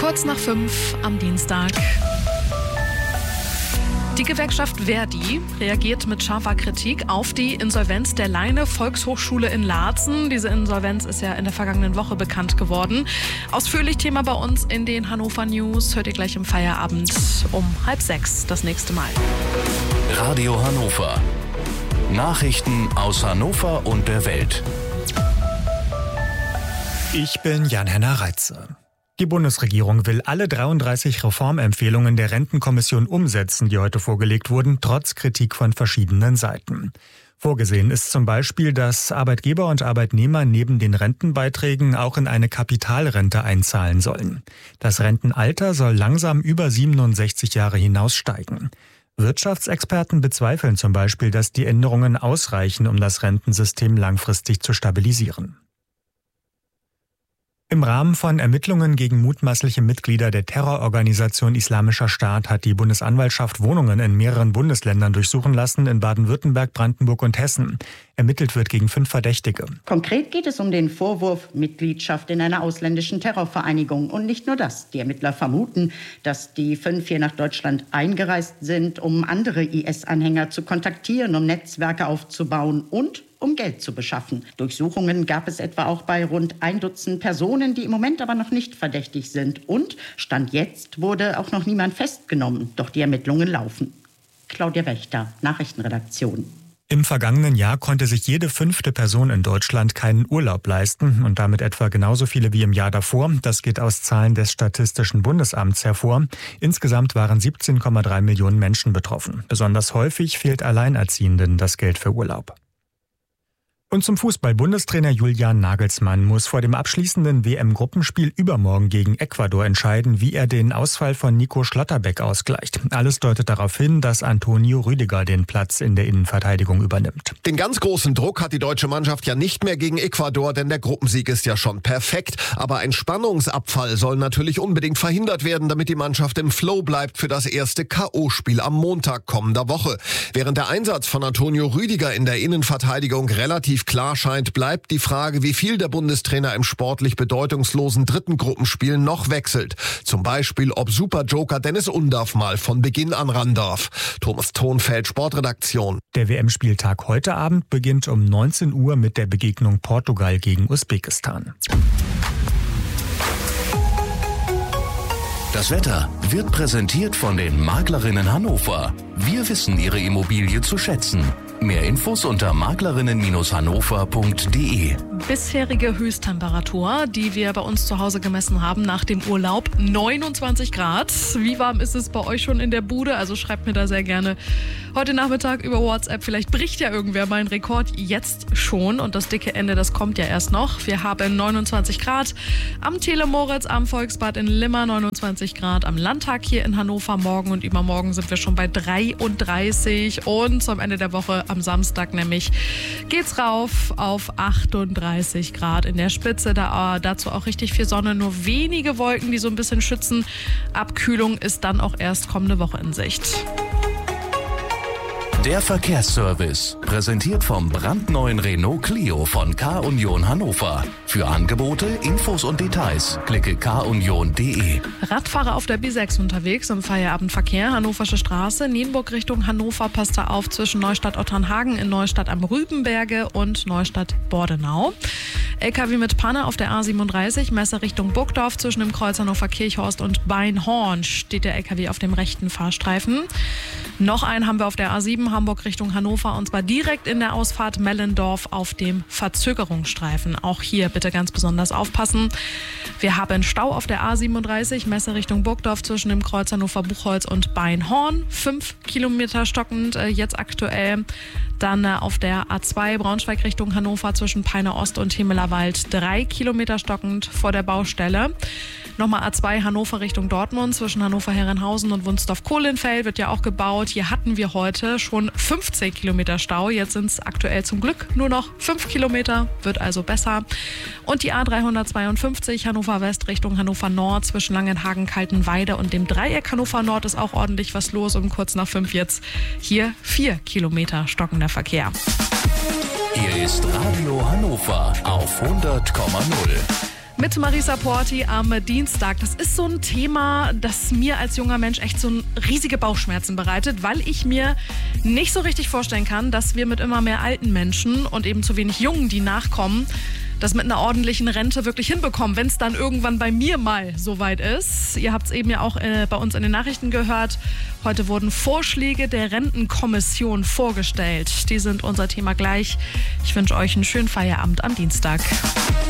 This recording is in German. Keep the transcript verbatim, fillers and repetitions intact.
Kurz nach fünf am Dienstag. Die Gewerkschaft Verdi reagiert mit scharfer Kritik auf die Insolvenz der Leine Volkshochschule in Laatzen. Diese Insolvenz ist ja in der vergangenen Woche bekannt geworden. Ausführlich Thema bei uns in den Hannover News. Hört ihr gleich im Feierabend um halb sechs das nächste Mal. Radio Hannover. Nachrichten aus Hannover und der Welt. Ich bin Jan-Henner Reitze. Die Bundesregierung will alle dreiunddreißig Reformempfehlungen der Rentenkommission umsetzen, die heute vorgelegt wurden, trotz Kritik von verschiedenen Seiten. Vorgesehen ist zum Beispiel, dass Arbeitgeber und Arbeitnehmer neben den Rentenbeiträgen auch in eine Kapitalrente einzahlen sollen. Das Rentenalter soll langsam über siebenundsechzig Jahre hinaus steigen. Wirtschaftsexperten bezweifeln zum Beispiel, dass die Änderungen ausreichen, um das Rentensystem langfristig zu stabilisieren. Im Rahmen von Ermittlungen gegen mutmaßliche Mitglieder der Terrororganisation Islamischer Staat hat die Bundesanwaltschaft Wohnungen in mehreren Bundesländern durchsuchen lassen, in Baden-Württemberg, Brandenburg und Hessen. Ermittelt wird gegen fünf Verdächtige. Konkret geht es um den Vorwurf Mitgliedschaft in einer ausländischen Terrorvereinigung. Und nicht nur das. Die Ermittler vermuten, dass die fünf hier nach Deutschland eingereist sind, um andere I S-Anhänger zu kontaktieren, um Netzwerke aufzubauen und um Geld zu beschaffen. Durchsuchungen gab es etwa auch bei rund ein Dutzend Personen, die im Moment aber noch nicht verdächtig sind. Und Stand jetzt wurde auch noch niemand festgenommen. Doch die Ermittlungen laufen. Claudia Wächter, Nachrichtenredaktion. Im vergangenen Jahr konnte sich jede fünfte Person in Deutschland keinen Urlaub leisten und damit etwa genauso viele wie im Jahr davor. Das geht aus Zahlen des Statistischen Bundesamts hervor. Insgesamt waren siebzehn Komma drei Millionen Menschen betroffen. Besonders häufig fehlt Alleinerziehenden das Geld für Urlaub. Und zum Fußball. Bundestrainer Julian Nagelsmann muss vor dem abschließenden W M-Gruppenspiel übermorgen gegen Ecuador entscheiden, wie er den Ausfall von Nico Schlotterbeck ausgleicht. Alles deutet darauf hin, dass Antonio Rüdiger den Platz in der Innenverteidigung übernimmt. Den ganz großen Druck hat die deutsche Mannschaft ja nicht mehr gegen Ecuador, denn der Gruppensieg ist ja schon perfekt. Aber ein Spannungsabfall soll natürlich unbedingt verhindert werden, damit die Mannschaft im Flow bleibt für das erste K O-Spiel am Montag kommender Woche. Während der Einsatz von Antonio Rüdiger in der Innenverteidigung relativ klar scheint, bleibt die Frage, wie viel der Bundestrainer im sportlich bedeutungslosen dritten Gruppenspiel noch wechselt. Zum Beispiel, ob Superjoker Dennis Undaff mal von Beginn an ran darf. Thomas Thonfeld, Sportredaktion. Der W M-Spieltag heute Abend beginnt um neunzehn Uhr mit der Begegnung Portugal gegen Usbekistan. Das Wetter wird präsentiert von den Maklerinnen Hannover. Wir wissen Ihre Immobilie zu schätzen. Mehr Infos unter maklerinnen Bindestrich hannover punkt de. Bisherige Höchsttemperatur, die wir bei uns zu Hause gemessen haben nach dem Urlaub, neunundzwanzig Grad. Wie warm ist es bei euch schon in der Bude? Also schreibt mir da sehr gerne heute Nachmittag über WhatsApp. Vielleicht bricht ja irgendwer meinen Rekord jetzt schon. Und das dicke Ende, das kommt ja erst noch. Wir haben neunundzwanzig Grad am Telemoritz, am Volksbad in Limmer, neunundzwanzig Grad am Landtag hier in Hannover. Morgen und übermorgen sind wir schon bei dreiunddreißig. Und zum Ende der Woche am Samstag nämlich geht's rauf auf achtunddreißig Grad in der Spitze. Da, dazu auch richtig viel Sonne, nur wenige Wolken, die so ein bisschen schützen. Abkühlung ist dann auch erst kommende Woche in Sicht. Der Verkehrsservice, präsentiert vom brandneuen Renault Clio von K-Union Hannover. Für Angebote, Infos und Details klicke k union punkt de. Radfahrer auf der B sechs unterwegs im Feierabendverkehr, Hannoversche Straße, Nienburg Richtung Hannover, passt da auf zwischen Neustadt-Otternhagen in Neustadt am Rübenberge und Neustadt-Bordenau. L K W mit Panne auf der A siebenunddreißig, Messe Richtung Burgdorf zwischen dem Kreuz Hannover Kirchhorst und Beinhorn steht der L K W auf dem rechten Fahrstreifen. Noch einen haben wir auf der A sieben, Hamburg Richtung Hannover, und zwar direkt in der Ausfahrt Mellendorf auf dem Verzögerungsstreifen. Auch hier bitte ganz besonders aufpassen. Wir haben Stau auf der A siebenunddreißig, Messe Richtung Burgdorf zwischen dem Kreuz Hannover Buchholz und Beinhorn. Fünf Kilometer stockend äh, jetzt aktuell. Dann äh, auf der A zwei Braunschweig Richtung Hannover zwischen Peine Ost und Himmelerwald. Drei Kilometer stockend vor der Baustelle. Nochmal A zwei Hannover Richtung Dortmund zwischen Hannover-Herrenhausen und Wunsdorf-Kohlenfeld wird ja auch gebaut. Hier hatten wir heute schon fünfzehn Kilometer Stau. Jetzt sind es aktuell zum Glück nur noch fünf Kilometer. Wird also besser. Und die A dreihundertzweiundfünfzig Hannover West Richtung Hannover Nord zwischen Langenhagen, Kaltenweide und dem Dreieck Hannover Nord ist auch ordentlich was los. Um kurz nach fünf jetzt hier vier Kilometer stockender Verkehr. Hier ist Radio Hannover auf hundert Komma null. Mit Marisa Porti am Dienstag. Das ist so ein Thema, das mir als junger Mensch echt so riesige Bauchschmerzen bereitet, weil ich mir nicht so richtig vorstellen kann, dass wir mit immer mehr alten Menschen und eben zu wenig Jungen, die nachkommen, das mit einer ordentlichen Rente wirklich hinbekommen, wenn es dann irgendwann bei mir mal soweit ist. Ihr habt es eben ja auch äh, bei uns in den Nachrichten gehört. Heute wurden Vorschläge der Rentenkommission vorgestellt. Die sind unser Thema gleich. Ich wünsche euch einen schönen Feierabend am Dienstag.